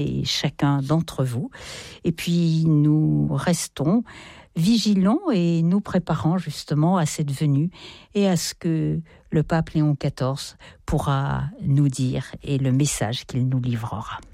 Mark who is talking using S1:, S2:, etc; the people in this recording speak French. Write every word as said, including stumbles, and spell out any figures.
S1: et chacun d'entre vous. Et puis nous restons vigilants et nous préparant justement à cette venue et à ce que le pape Léon quatorze pourra nous dire et le message qu'il nous livrera.